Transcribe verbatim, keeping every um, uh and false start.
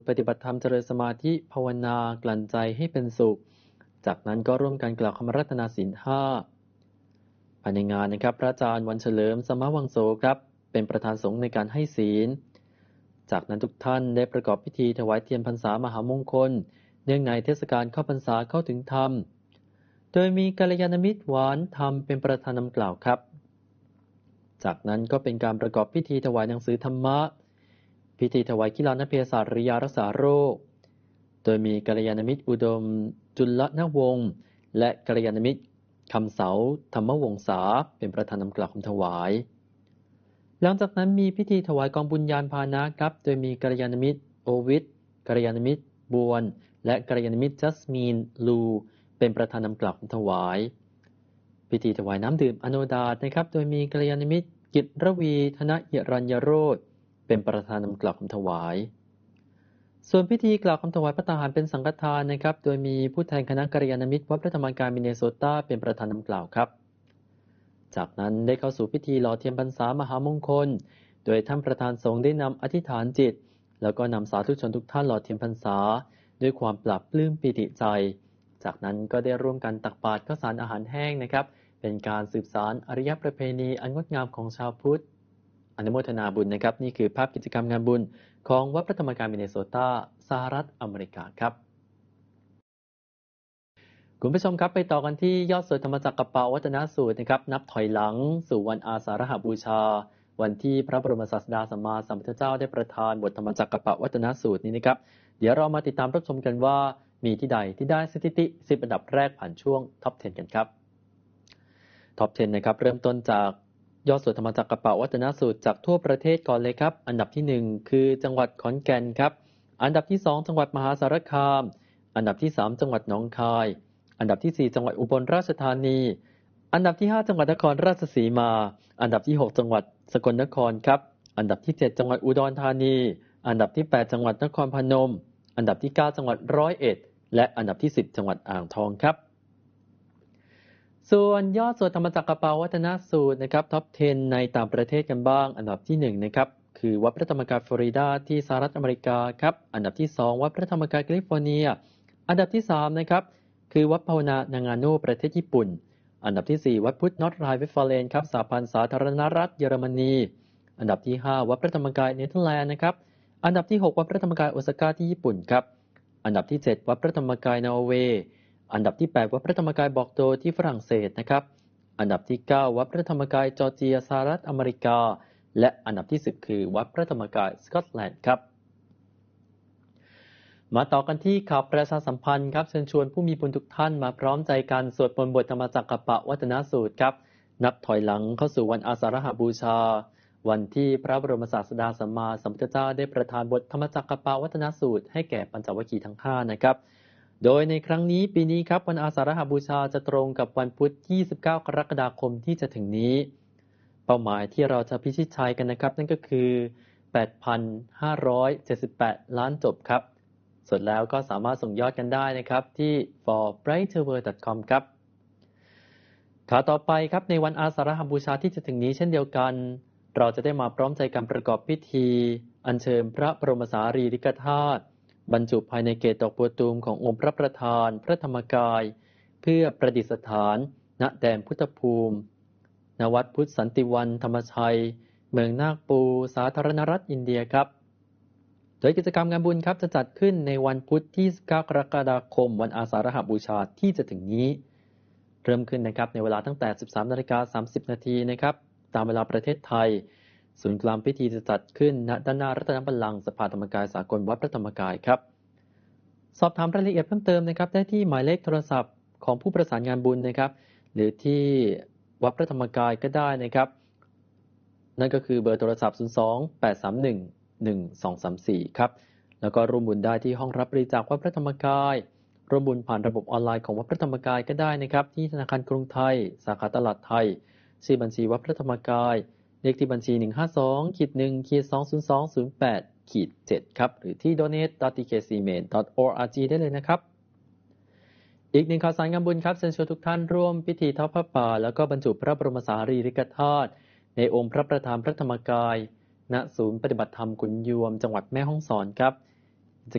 ปฏิบัติธรรมเจริญสมาธิภาวนากลั่นใจให้เป็นสุขจากนั้นก็ร่วมกันกล่าวคำรัตนาศีลห้าภายในงานนะครับพระอาจารย์วันเฉลิมสมวังโสครับเป็นประธานสงฆ์ในการให้ศีลจากนั้นทุกท่านได้ประกอบพิธีถวายเทียนพรรษามหามงคลเนื่องในเทศกาลเข้าพรรษาเข้าถึงธรรมโดยมีกัลยาณมิตรหวานธรรมเป็นประธานนำกล่าวครับจากนั้นก็เป็นการประกอบพิธีถวายหนังสือธรรมะพิธีถวายกีฬานเภสัชริยารักษาโรคโดยมีกัลยาณมิตรอุดมจุลนวงศ์และกัลยาณมิตรคำเสาธรรมวงศาเป็นประธานนำกล่าวคำถวายหลังจากนั้นมีพิธีถวายกองบุญญาณพาหนะครับโดยมีกัลยาณมิตรโอวิทกัลยาณมิตรบวนและกัลยาณมิตรจัสมีนลูเป็นประธานนำกล่าวคำถวายพิธีถวายน้ำดื่มอโนดาตนะครับโดยมีกัลยาณมิตรกิตระวีธนหิรัญยโรธเป็นประธานนำกล่าวคำถวายส่วนพิธีกล่าวคำถวายพระทหารเป็นสังฆทานนะครับโดยมีผู้แทนคณะกัลยาณมิตรวัดพระธรรมกายมินเนโซตาเป็นประธานนำกล่าวครับจากนั้นได้เข้าสู่พิธีหล่อเทียนพรรษามหามงคลโดยท่านประธานสงฆ์ได้นำอธิษฐานจิตแล้วก็นำสาธุชนทุกท่านหล่อเทียนพรรษาด้วยความปรับปลื้มปิติใจจากนั้นก็ได้ร่วมกันตักบาตรข้าวสารอาหารแห้งนะครับเป็นการสืบสานอริยประเพณีอันงดงามของชาวพุทธอนุโมทนาบุญนะครับนี่คือภาพกิจกรรมงานบุญของวัดพระธรรมกายมินเนโซตาสหรัฐอเมริกาครับคุณผู้ชมครับไปต่อกันที่ยอดสวดธรรมจักรกัปปวัฒนสูตรนะครับนับถอยหลังสู่วันอาสาฬหบูชาวันที่พระบรมศาสดาสัมมาสัมพุทธเจ้าได้ประทานบทธรรมจักรกัปปวัฒนสูตรนี้นะครับเดี๋ยวเรามาติดตามรับชมกันว่ามีที่ใดที่ได้สถิติสิบอันดับแรกผ่านช่วงท็อปสิบกันครับท็อปสิบนะครับเริ่มต้นจากยอดสวดธรรมจักรกัปปวัฒนสูตรจากทั่วประเทศก่อนเลยครับอันดับที่หนึ่งคือจังหวัดขอนแก่นครับอันดับที่สองจังหวัดมหาสารคามอันดับที่สามจังหวัดหนองคายอันดับที่สี่จังหวัดอุบลราชธานีอันดับที่ห้าจังหวัดนครราชสีมาอันดับที่หกจังหวัดสกลนครครับอันดับที่เจ็ดจังหวัดอุดรธานีอันดับที่แปดจังหวัดนครพนมอันดับที่เก้าจังหวัดร้อยเอ็ดและอันดับที่สิบจังหวัดอ่างทองครับส่วนยอดสวดธรรมจักรกัปปวัฒนสูตรนะครับท็อปสิบในต่างประเทศกันบ้างอันดับที่หนึ่งนะครับคือวัดพระธรรมกายฟลอริดาที่สหรัฐอเมริกาครับอันดับที่สองวัดพระธรรมกายแคลิฟอร์เนียอันดับที่สามนะครับคือวัดภาวนานางาโนประเทศญี่ปุ่นอันดับที่สี่วัดพุทธนอร์ทไรน์เวสต์ฟาเลนครับสหพันธ์สาธารณรัฐเยอรมนีอันดับที่ห้าวัดพระธรรมกายเนเธอร์แลนด์นะครับอันดับที่หกวัดพระธรรมกายโอซาก้าที่ญี่ปุ่นครับอันดับที่เจ็ดวัดพระธรรมกายนอร์เวย์อันดับที่แปดวัดพระธรรมกายบอกโตที่ฝรั่งเศสนะครับอันดับที่เก้าวัดพระธรรมกายจอร์เจียสหรัฐอเมริกาและอันดับที่สิบคือวัดพระธรรมกายสกอตแลนด์ครับมาต่อกันที่ข่าวประชาสัมพันธ์ครับเชิญชวนผู้มีบุญทุกท่านมาพร้อมใจกันสวดมนต์บทธรรมจักรกัปปวัฒนสูตรครับนับถอยหลังเข้าสู่วันอาสาฬหบูชาวันที่พระบรมศาสดาสัมมาสัมพุทธเจ้าได้ประทานบทธรรมจักรกัปปวัฒนสูตรให้แก่ปัญจวัคคีย์ทั้งห้านะครับโดยในครั้งนี้ปีนี้ครับวันอาสาฬหบูชาจะตรงกับวันพุธที่ยี่สิบเก้ากรกฎาคมที่จะถึงนี้เป้าหมายที่เราจะพิชิตชัยกันนะครับนั่นก็คือ แปดพันห้าร้อยเจ็ดสิบแปด ล้านจบครับส่วนแล้วก็สามารถส่งยอดกันได้นะครับที่ for brighter world ดอท คอม ครับข่าวต่อไปครับในวันอาสาฬหบูชาที่จะถึงนี้เช่นเดียวกันเราจะได้มาพร้อมใจกันประกอบพิธีอัญเชิญพระบรมสารีริกธาตุบรรจุภายในเกศดอกบัวตูมขององค์พระประธานพระธรรมกายเพื่อประดิษฐานณแดนพุทธภูมิณวัดพุทธสันติวันธรรมชัยเมืองนาคปูสาธารณรัฐอินเดียครับโดยกิจกรรมงานบุญครับจะจัดขึ้นในวันพุธที่ยี่สิบเก้ากรกฎาคมวันอาสาฬหบูชาที่จะถึงนี้เริ่มขึ้นนะครับในเวลาตั้งแต่ สิบสามนาฬิกาสามสิบนาทีนะครับตามเวลาประเทศไทยศูนย์กลางพิธีจะจัดขึ้นณด้านหน้ารัตนบัลลังก์สภาธรรมกายสากลวัดพระธรรมกายครับสอบถามรายละเอียดเพิ่มเติมนะครับได้ที่หมายเลขโทรศัพท์ของผู้ประสานงานบุญนะครับหรือที่วัดพระธรรมกายก็ได้นะครับนั่นก็คือเบอร์โทรศัพท์ศูนย์ สอง แปด สาม หนึ่ง หนึ่ง สอง สาม สี่ครับแล้วก็ร่วมบุญได้ที่ห้องรับบริจาควัดพระธรรมกายร่วมบุญผ่านระบบออนไลน์ของวัดพระธรรมกายก็ได้นะครับที่ธนาคารกรุงไทยสาขาตลาดไทยชื่อบัญชีวัดพระธรรมกายเลขที่บัญชี หนึ่ง ห้า สอง หนึ่ง สอง ศูนย์ สอง ศูนย์ แปด เจ็ด ครับหรือที่ โดเนท ดอท ที เค ซี เมน ดอท โอ อาร์ จี ได้เลยนะครับอีกหนึ่งข่าวสารงานบุญครับเชิญชวนทุกท่านร่วมพิธีทอดผ้าป่าแล้วก็บรรจุพระบรมสารีริกธาตุในองค์พระประธานพระธรรมกายณศูนย์ปฏิบัติธรรมขุนยวมจังหวัดแม่ฮ่องสอนครับ